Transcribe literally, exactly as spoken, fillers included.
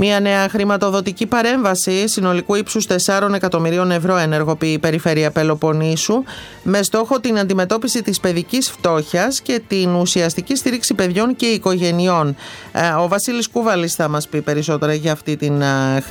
Μια νέα χρηματοδοτική παρέμβαση συνολικού ύψους τεσσάρων εκατομμυρίων ευρώ ενεργοποιεί η Περιφέρεια Πελοποννήσου με στόχο την αντιμετώπιση της παιδικής φτώχειας και την ουσιαστική στήριξη παιδιών και οικογενειών. Ο Βασίλης Κούβαλης θα μας πει περισσότερα για αυτή την